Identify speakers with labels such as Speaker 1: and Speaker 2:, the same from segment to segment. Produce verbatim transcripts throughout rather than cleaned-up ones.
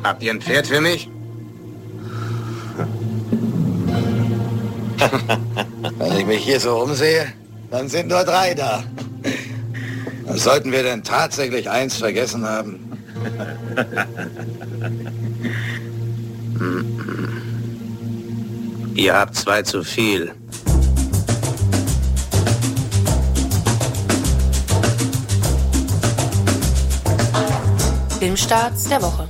Speaker 1: Habt ihr ein Pferd für mich?
Speaker 2: Wenn ich mich hier so umsehe, dann sind nur drei da. Sollten wir denn tatsächlich eins vergessen haben?
Speaker 1: Ihr habt zwei zu viel.
Speaker 3: Filmstarts der Woche.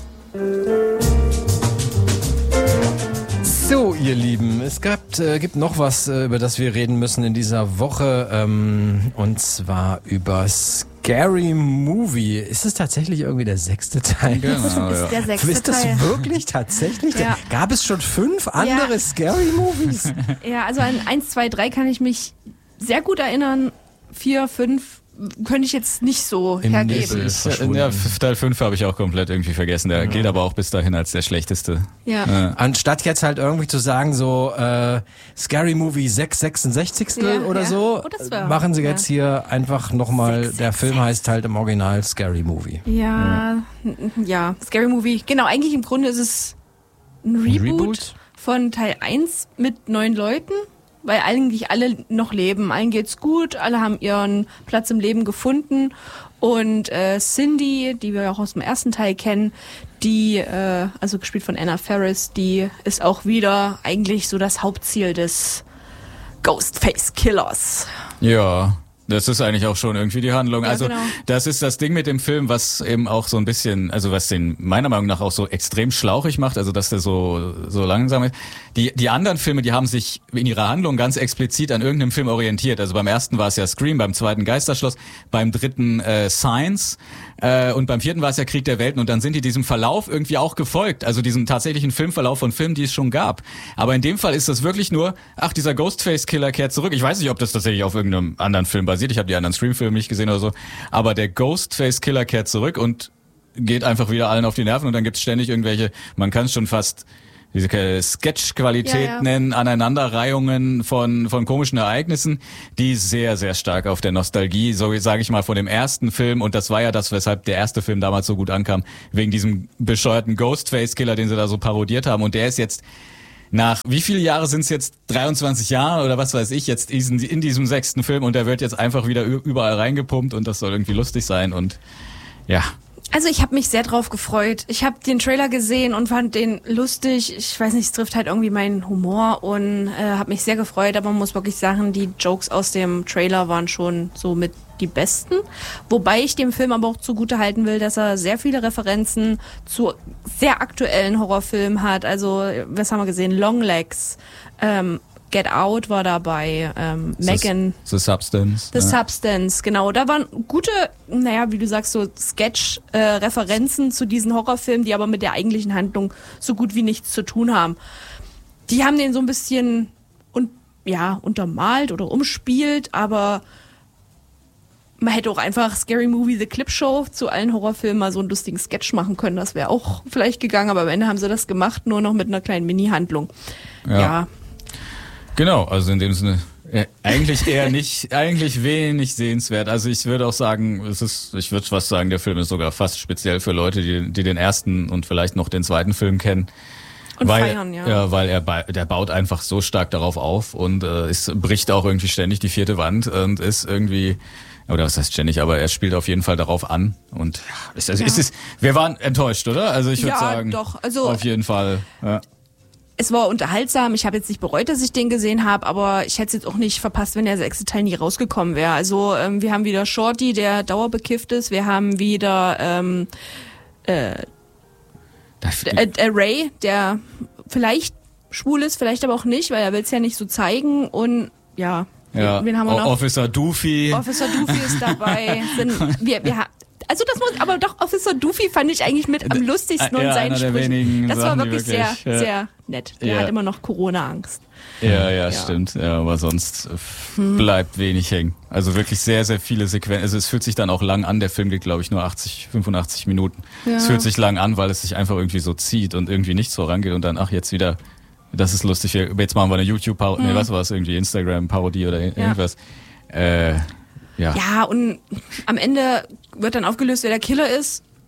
Speaker 4: So, ihr Lieben, es gab, äh, gibt noch was, äh, über das wir reden müssen in dieser Woche, ähm, und zwar über Scary Movie. Ist es tatsächlich irgendwie der sechste Teil?
Speaker 5: Genau,
Speaker 6: ist der sechste
Speaker 4: Ist das
Speaker 6: Teil.
Speaker 4: wirklich tatsächlich?
Speaker 6: Ja.
Speaker 4: Gab es schon fünf andere
Speaker 6: Ja.
Speaker 4: Scary Movies?
Speaker 6: Ja, also an eins, zwei, drei kann ich mich sehr gut erinnern. vier, fünf könnte ich jetzt nicht so
Speaker 4: Im
Speaker 6: hergeben.
Speaker 4: Nebel. Ist
Speaker 5: Ja,
Speaker 4: verschwunden.
Speaker 5: ja, Teil fünf habe ich auch komplett irgendwie vergessen. Der gilt aber auch bis dahin als der schlechteste.
Speaker 6: Ja.
Speaker 5: Ja.
Speaker 4: Anstatt jetzt halt irgendwie zu sagen, so äh, Scary Movie sechs sechsundsechzig
Speaker 6: Ja,
Speaker 4: oder
Speaker 6: ja.
Speaker 4: so,
Speaker 6: Oh, das wär-
Speaker 4: machen sie
Speaker 6: ja.
Speaker 4: jetzt hier einfach nochmal,
Speaker 6: sechs,
Speaker 4: der
Speaker 6: sechs,
Speaker 4: Film
Speaker 6: sechs.
Speaker 4: heißt halt im Original Scary Movie.
Speaker 6: Ja, n- ja, Scary Movie. Genau, eigentlich im Grunde ist es ein Reboot,
Speaker 4: Reboot?
Speaker 6: von Teil eins mit neun Leuten, weil eigentlich alle noch leben. Allen geht's gut, alle haben ihren Platz im Leben gefunden. Und äh, Cindy, die wir auch aus dem ersten Teil kennen, die, äh, also gespielt von Anna Faris, die ist auch wieder eigentlich so das Hauptziel des Ghostface Killers.
Speaker 5: Ja, das ist eigentlich auch schon irgendwie die Handlung.
Speaker 6: Ja,
Speaker 5: also
Speaker 6: genau.
Speaker 5: das ist das Ding mit dem Film, was eben auch so ein bisschen, also was den meiner Meinung nach auch so extrem schlauchig macht, also dass der so so langsam ist. Die die anderen Filme, die haben sich in ihrer Handlung ganz explizit an irgendeinem Film orientiert. Also beim ersten war es ja Scream, beim zweiten Geisterschloss, beim dritten äh, Signs äh, und beim vierten war es ja Krieg der Welten und dann sind die diesem Verlauf irgendwie auch gefolgt, also diesem tatsächlichen Filmverlauf von Filmen, die es schon gab. Aber in dem Fall ist das wirklich nur, ach, dieser Ghostface-Killer kehrt zurück. Ich weiß nicht, ob das tatsächlich auf irgendeinem anderen Film basiert. Ich habe die anderen Scream-Filme nicht gesehen oder so. Aber der Ghostface-Killer kehrt zurück und geht einfach wieder allen auf die Nerven und dann gibt's ständig irgendwelche, man kann es schon fast diese Sketch-Qualität
Speaker 6: Ja, ja.
Speaker 5: nennen, Aneinanderreihungen von von komischen Ereignissen, die sehr, sehr stark auf der Nostalgie, so sage ich mal, von dem ersten Film, und das war ja das, weshalb der erste Film damals so gut ankam, wegen diesem bescheuerten Ghostface-Killer, den sie da so parodiert haben, und der ist jetzt nach, wie viele Jahre sind es jetzt? dreiundzwanzig Jahre oder was weiß ich, jetzt in, in diesem sechsten Film, und der wird jetzt einfach wieder überall reingepumpt und das soll irgendwie lustig sein und ja.
Speaker 6: Also ich habe mich sehr drauf gefreut. Ich habe den Trailer gesehen und fand den lustig. Ich weiß nicht, es trifft halt irgendwie meinen Humor und äh, habe mich sehr gefreut. Aber man muss wirklich sagen, die Jokes aus dem Trailer waren schon so mit die besten. Wobei ich dem Film aber auch zugute halten will, dass er sehr viele Referenzen zu sehr aktuellen Horrorfilmen hat. Also was haben wir gesehen? Longlegs, ähm, Get Out war dabei, ähm, Megan.
Speaker 5: The Substance.
Speaker 6: The
Speaker 5: ja.
Speaker 6: Substance, genau. Da waren gute, naja, wie du sagst, so Sketch-Referenzen äh, zu diesen Horrorfilmen, die aber mit der eigentlichen Handlung so gut wie nichts zu tun haben. Die haben den so ein bisschen un- ja, untermalt oder umspielt, aber man hätte auch einfach Scary Movie The Clip Show zu allen Horrorfilmen mal so einen lustigen Sketch machen können. Das wäre auch vielleicht gegangen, aber am Ende haben sie das gemacht, nur noch mit einer kleinen Mini-Handlung.
Speaker 5: Ja.
Speaker 6: ja.
Speaker 5: Genau, also in dem Sinne äh, eigentlich eher nicht, eigentlich wenig sehenswert. Also ich würde auch sagen, es ist, ich würde fast sagen, der Film ist sogar fast speziell für Leute, die, die den ersten und vielleicht noch den zweiten Film kennen.
Speaker 6: Und
Speaker 5: weil,
Speaker 6: feiern, ja.
Speaker 5: Ja, weil er ba- der baut einfach so stark darauf auf und äh, es bricht auch irgendwie ständig die vierte Wand und ist irgendwie, oder was heißt ständig, aber er spielt auf jeden Fall darauf an und ja, ist, also
Speaker 6: Ja.
Speaker 5: ist es, wir waren enttäuscht, oder? Also ich würde
Speaker 6: Ja,
Speaker 5: sagen,
Speaker 6: doch, also-
Speaker 5: auf jeden Fall. Ja.
Speaker 6: Es war unterhaltsam. Ich habe jetzt nicht bereut, dass ich den gesehen habe, aber ich hätte es jetzt auch nicht verpasst, wenn der sechste Teil nie rausgekommen wäre. Also ähm, wir haben wieder Shorty, der dauerbekifft ist. Wir haben wieder ähm, äh, äh, äh, Ray, der vielleicht schwul ist, vielleicht aber auch nicht, weil er will es ja nicht so zeigen. Und ja,
Speaker 5: Ja,
Speaker 6: wen haben wir noch?
Speaker 5: Officer Doofy.
Speaker 6: Officer Doofy ist dabei. Sind, wir, wir, ha- also das muss, aber doch, Officer Doofy fand ich eigentlich mit am lustigsten
Speaker 5: ja,
Speaker 6: und seinen
Speaker 5: einer der
Speaker 6: Sprüchen.
Speaker 5: wenigen
Speaker 6: Das war
Speaker 5: Sachen, die
Speaker 6: wirklich,
Speaker 5: wirklich,
Speaker 6: sehr,
Speaker 5: ja.
Speaker 6: sehr nett. Der
Speaker 5: Ja.
Speaker 6: hat immer noch Corona-Angst.
Speaker 5: Ja, ja,
Speaker 6: Ja.
Speaker 5: stimmt. Ja, aber sonst äh, bleibt wenig hängen. Also wirklich sehr, sehr viele Sequenzen. Also es fühlt sich dann auch lang an. Der Film geht, glaube ich, nur achtzig, fünfundachtzig Minuten.
Speaker 6: Ja.
Speaker 5: Es fühlt sich lang an, weil es sich einfach irgendwie so zieht und irgendwie nichts vorangeht und dann, ach, jetzt wieder, das ist lustig. Wir- Jetzt machen wir eine YouTube-Parodie, nee, was war es, irgendwie Instagram-Parodie oder irgendwas. Äh, ja.
Speaker 6: Ja, und am Ende wird dann aufgelöst, wer der Killer ist.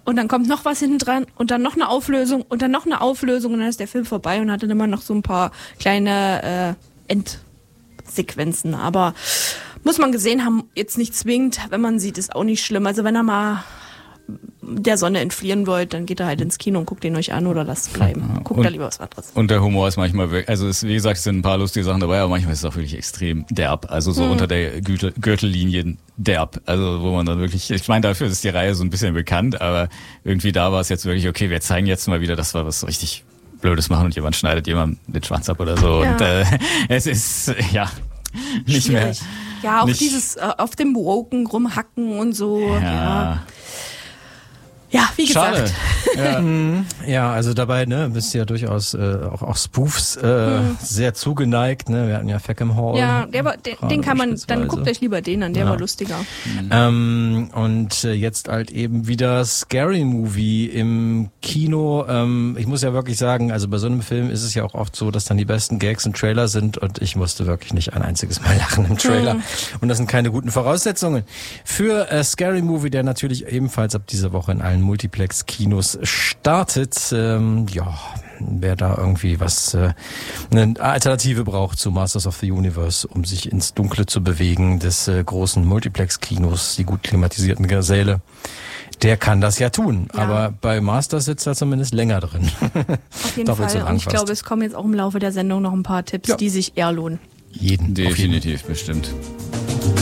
Speaker 6: und dann kommt noch was hinten dran und dann noch eine Auflösung und dann noch eine Auflösung und dann ist der Film vorbei und hat dann immer noch so ein paar kleine äh, Endsequenzen. Aber muss man gesehen haben, jetzt nicht zwingend, wenn man sieht, ist auch nicht schlimm. Also wenn er mal der Sonne entfliehen wollt, dann geht er halt ins Kino und guckt ihn euch an oder lasst bleiben. Guckt
Speaker 5: und,
Speaker 6: da lieber was anderes.
Speaker 5: Und der Humor ist manchmal wirklich, also es, wie gesagt, es sind ein paar lustige Sachen dabei, aber manchmal ist es auch wirklich extrem derb. Also so hm. unter der Gürtel, Gürtellinie derb. Also wo man dann wirklich, ich meine, dafür ist die Reihe so ein bisschen bekannt, aber irgendwie da war es jetzt wirklich, okay, wir zeigen jetzt mal wieder, dass wir was richtig Blödes machen und jemand schneidet jemand den Schwanz ab oder so. Ja. Und äh, es ist, ja, nicht
Speaker 6: Schwierig.
Speaker 5: mehr.
Speaker 6: Ja, auch
Speaker 5: nicht,
Speaker 6: dieses äh, auf dem Woken rumhacken und so.
Speaker 5: Ja.
Speaker 6: ja. Ja, wie gesagt.
Speaker 5: Schade.
Speaker 4: Ja. ja, also dabei ne, bist du ja durchaus äh, auch, auch Spoofs äh, hm. sehr zugeneigt. Ne? Wir hatten ja Fackham Hall.
Speaker 6: Ja, der war, den, den kann man, dann guckt euch lieber den an, der ja. war lustiger.
Speaker 4: Mhm. Ähm, und äh, jetzt halt eben wieder Scary Movie im Kino. Ähm, ich muss ja wirklich sagen, also bei so einem Film ist es ja auch oft so, dass dann die besten Gags im Trailer sind und ich musste wirklich nicht ein einziges Mal lachen im Trailer. Hm. Und das sind keine guten Voraussetzungen für äh, Scary Movie, der natürlich ebenfalls ab dieser Woche in allen Multiplex-Kinos startet. Ähm, ja, wer da irgendwie was, äh, eine Alternative braucht zu Masters of the Universe, um sich ins Dunkle zu bewegen, des äh, großen Multiplex-Kinos, die gut klimatisierten Säle, der kann das ja tun. Ja. Aber bei Masters sitzt er zumindest länger drin.
Speaker 6: Auf jeden Fall.
Speaker 4: So
Speaker 6: und ich glaube, es kommen jetzt auch im Laufe der Sendung noch ein paar Tipps,
Speaker 4: ja.
Speaker 6: die sich eher lohnen.
Speaker 4: Jeden.
Speaker 5: Definitiv, bestimmt.